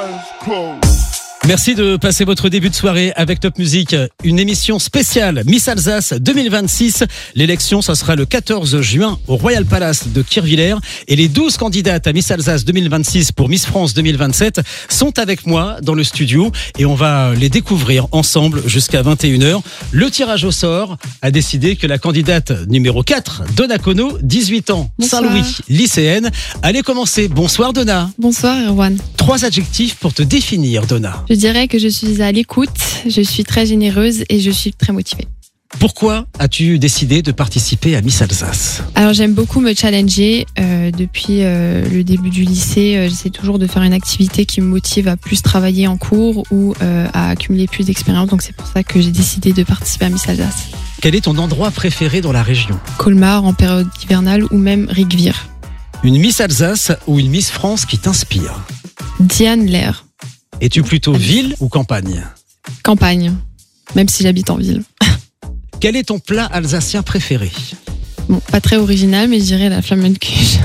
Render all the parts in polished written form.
Merci de passer votre début de soirée avec Top Music, une émission spéciale Miss Alsace 2026. L'élection, ça sera le 14 juin au Royal Palace de Kirchwiller et les 12 candidates à Miss Alsace 2026 pour Miss France 2027 sont avec moi dans le studio et on va les découvrir ensemble jusqu'à 21h. Le tirage au sort a décidé que la candidate numéro 4, Donna Cono, 18 ans, Bonsoir. Saint-Louis, lycéenne, allait commencer. Bonsoir Donna. Bonsoir Erwan. 3 adjectifs pour te définir, Donna. Je dirais que je suis à l'écoute, je suis très généreuse et je suis très motivée. Pourquoi as-tu décidé de participer à Miss Alsace ? Alors j'aime beaucoup me challenger. Depuis le début du lycée, j'essaie toujours de faire une activité qui me motive à plus travailler en cours ou à accumuler plus d'expérience. Donc c'est pour ça que j'ai décidé de participer à Miss Alsace. Quel est ton endroit préféré dans la région ? Colmar en période hivernale ou même Rigvire. Une Miss Alsace ou une Miss France qui t'inspire ? Diane Lair. Es-tu plutôt ville ou campagne ? Campagne, même si j'habite en ville. Quel est ton plat alsacien préféré ? Bon, pas très original, mais je dirais la flamencuche.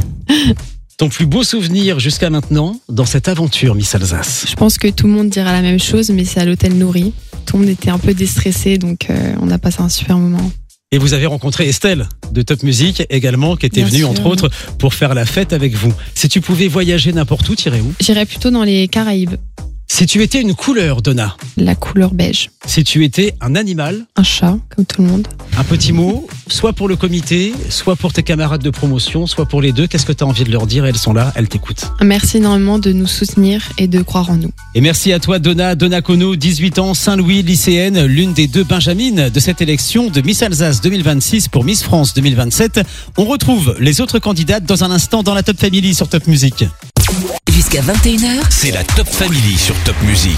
Ton plus beau souvenir jusqu'à maintenant dans cette aventure Miss Alsace ? Je pense que tout le monde dira la même chose, mais c'est à l'hôtel Nourri. Tout le monde était un peu déstressé, donc on a passé un super moment. Et vous avez rencontré Estelle de Top Music également, qui était Bien venue sûr. entre autres pour faire la fête avec vous. Si tu pouvais voyager n'importe où, t'irais où ? J'irais plutôt dans les Caraïbes. Si tu étais une couleur, Donna ? La couleur beige. Si tu étais un animal ? Un chat, comme tout le monde. Un petit mot, soit pour le comité, soit pour tes camarades de promotion, soit pour les deux. Qu'est-ce que tu as envie de leur dire ? Elles sont là, elles t'écoutent. Merci énormément de nous soutenir et de croire en nous. Et merci à toi, Donna Cono, 18 ans, Saint-Louis, lycéenne, l'une des 2 benjamines de cette élection de Miss Alsace 2026 pour Miss France 2027. On retrouve les autres candidates dans un instant dans la Top Family sur Top Music. Jusqu'à 21h, C'est la Top Family sur Top Music.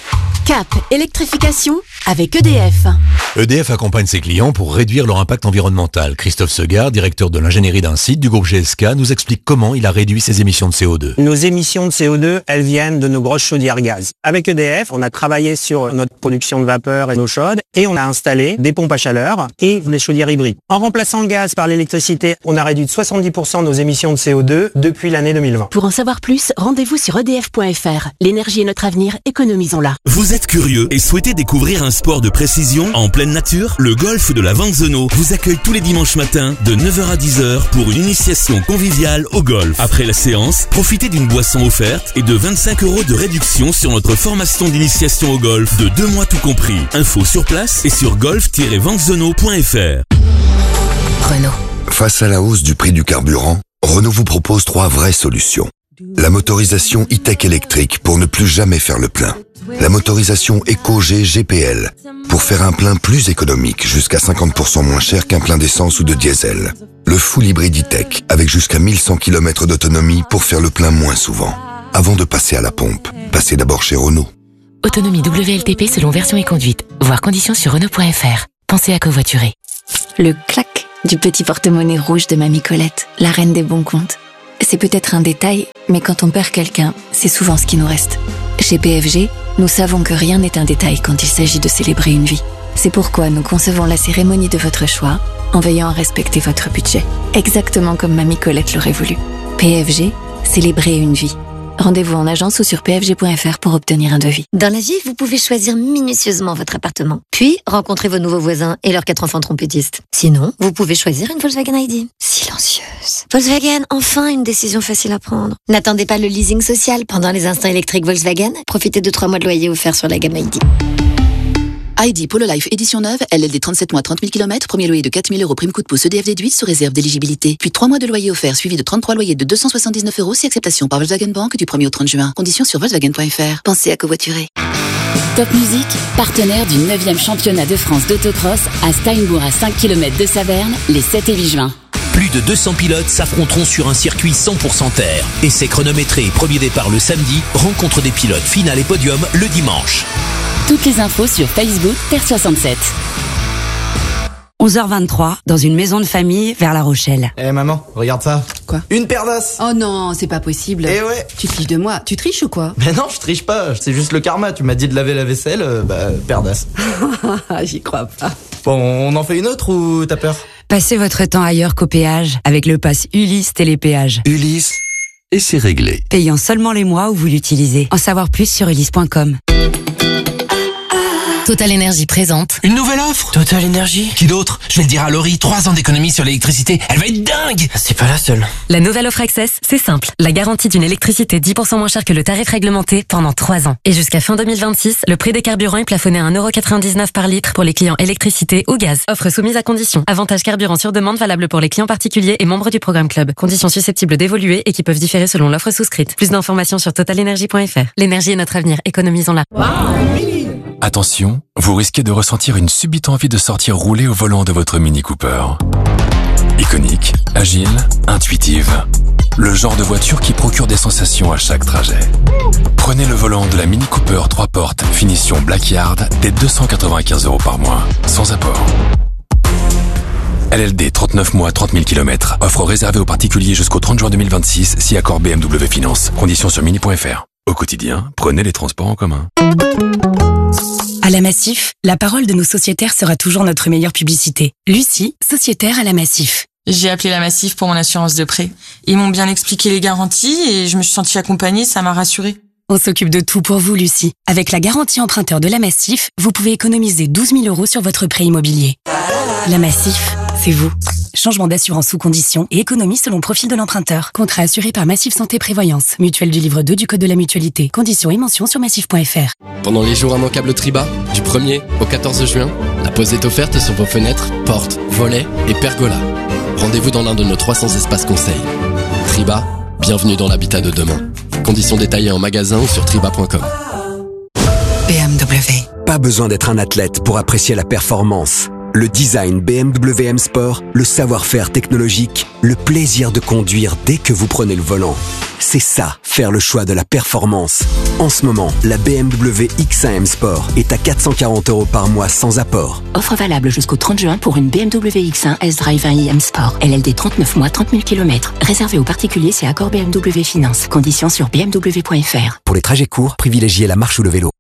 Cap électrification avec EDF. EDF accompagne ses clients pour réduire leur impact environnemental. Christophe Segard, directeur de l'ingénierie d'un site du groupe GSK, nous explique comment il a réduit ses émissions de CO2. Nos émissions de CO2, elles viennent de nos grosses chaudières gaz. Avec EDF, on a travaillé sur notre production de vapeur et d'eau chaude et on a installé des pompes à chaleur et des chaudières hybrides. En remplaçant le gaz par l'électricité, on a réduit de 70% nos émissions de CO2 depuis l'année 2020. Pour en savoir plus, rendez-vous sur edf.fr. L'énergie est notre avenir, économisons-la. Vous êtes curieux et souhaitez découvrir un sport de précision en pleine nature ? Le golf de la Vanzono vous accueille tous les dimanches matins de 9h à 10h pour une initiation conviviale au golf. Après la séance, profitez d'une boisson offerte et de 25 € de réduction sur notre formation d'initiation au golf de 2 mois tout compris. Info sur place et sur golf-vanzono.fr. Renault. Face à la hausse du prix du carburant, Renault vous propose 3 vraies solutions. La motorisation e-tech électrique pour ne plus jamais faire le plein. La motorisation EcoG GPL pour faire un plein plus économique, jusqu'à 50% moins cher qu'un plein d'essence ou de diesel. Le full hybride e-tech avec jusqu'à 1100 km d'autonomie pour faire le plein moins souvent. Avant de passer à la pompe, passez d'abord chez Renault. Autonomie WLTP selon version et conduite. Voir conditions sur Renault.fr. Pensez à covoiturer. Le clac du petit porte-monnaie rouge de Mamie Colette, la reine des bons comptes. C'est peut-être un détail, mais quand on perd quelqu'un, c'est souvent ce qui nous reste. Chez PFG, nous savons que rien n'est un détail quand il s'agit de célébrer une vie. C'est pourquoi nous concevons la cérémonie de votre choix en veillant à respecter votre budget, exactement comme Mamie Colette l'aurait voulu. PFG, célébrer une vie. Rendez-vous en agence ou sur pfg.fr pour obtenir un devis. Dans la vie, vous pouvez choisir minutieusement votre appartement, puis rencontrer vos nouveaux voisins et leurs 4 enfants trompettistes. Sinon, vous pouvez choisir une Volkswagen ID. Silencieuse. Volkswagen, enfin une décision facile à prendre. N'attendez pas le leasing social pendant les instants électriques Volkswagen. Profitez de 3 mois de loyer offerts sur la gamme ID. ID Polo Life édition neuve, LLD 37 mois 30 000 km, premier loyer de 4 000 € prime coup de pouce EDF déduite sous réserve d'éligibilité. Puis 3 mois de loyer offert suivi de 33 loyers de 279 € si acceptation par Volkswagen Bank du 1er au 30 juin. Conditions sur Volkswagen.fr. Pensez à covoiturer. Top Music, partenaire du 9e championnat de France d'autocross à Steinbourg à 5 km de Saverne, les 7 et 8 juin. Plus de 200 pilotes s'affronteront sur un circuit 100% terre. Essai chronométré et premier départ le samedi, rencontre des pilotes, finale et podium le dimanche. Toutes les infos sur Facebook Terre 67. 11h23, dans une maison de famille vers La Rochelle. Eh maman, regarde ça. Quoi? Une paire d'as. Oh non, c'est pas possible. Eh ouais. Tu te fiches de moi. Tu triches ou quoi? Ben non, je triche pas. C'est juste le karma. Tu m'as dit de laver la vaisselle, paire d'as. J'y crois pas. Bon, on en fait une autre ou t'as peur? Passez votre temps ailleurs qu'au péage avec le pass Ulysse Télépéage. Ulysse et c'est réglé. Payant seulement les mois où vous l'utilisez. En savoir plus sur ulysse.com. Total Énergie présente une nouvelle offre. Total Énergie. Qui d'autre? Je vais le dire à Laurie, 3 ans d'économie sur l'électricité. Elle va être dingue. C'est pas la seule. La nouvelle offre Access, c'est simple. La garantie d'une électricité 10% moins chère que le tarif réglementé pendant 3 ans. Et jusqu'à fin 2026, le prix des carburants est plafonné à 1,99€ par litre pour les clients électricité ou gaz. Offre soumise à conditions. Avantage carburant sur demande valable pour les clients particuliers et membres du programme Club. Conditions susceptibles d'évoluer et qui peuvent différer selon l'offre souscrite. Plus d'informations sur totalenergie.fr. L'énergie est notre avenir. Économisons-la. Attention, vous risquez de ressentir une subite envie de sortir rouler au volant de votre Mini Cooper. Iconique, agile, intuitive. Le genre de voiture qui procure des sensations à chaque trajet. Prenez le volant de la Mini Cooper 3 portes, finition Blackyard, dès 295€ par mois, sans apport. LLD 39 mois, 30 000 km. Offre réservée aux particuliers jusqu'au 30 juin 2026, si accord BMW Finance. Conditions sur mini.fr. Au quotidien, prenez les transports en commun. À la Massif, la parole de nos sociétaires sera toujours notre meilleure publicité. Lucie, sociétaire à la Massif. J'ai appelé la Massif pour mon assurance de prêt. Ils m'ont bien expliqué les garanties et je me suis sentie accompagnée, ça m'a rassurée. On s'occupe de tout pour vous, Lucie. Avec la garantie emprunteur de la Massif, vous pouvez économiser 12 000 € sur votre prêt immobilier. La Massif, c'est vous. Changement d'assurance sous conditions et économie selon profil de l'emprunteur. Contrat assuré par Massif Santé Prévoyance. Mutuelle du livre 2 du Code de la Mutualité. Conditions et mentions sur massif.fr. Pendant les jours immanquables Triba, du 1er au 14 juin, la pause est offerte sur vos fenêtres, portes, volets et pergolas. Rendez-vous dans l'un de nos 300 espaces conseils. Triba, bienvenue dans l'habitat de demain. Conditions détaillées en magasin ou sur triba.com. BMW. Pas besoin d'être un athlète pour apprécier la performance. Le design BMW M Sport, le savoir-faire technologique, le plaisir de conduire dès que vous prenez le volant. C'est ça, faire le choix de la performance. En ce moment, la BMW X1 M Sport est à 440€ par mois sans apport. Offre valable jusqu'au 30 juin pour une BMW X1 S-Drive 1i M Sport. LLD 39 mois, 30 000 km. Réservé aux particuliers, c'est accord BMW Finance. Conditions sur bmw.fr. Pour les trajets courts, privilégiez la marche ou le vélo.